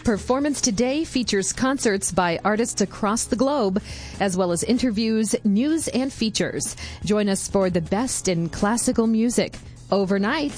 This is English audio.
Performance Today features concerts by artists across the globe, as well as interviews, news, and features. Join us for the best in classical music. Overnight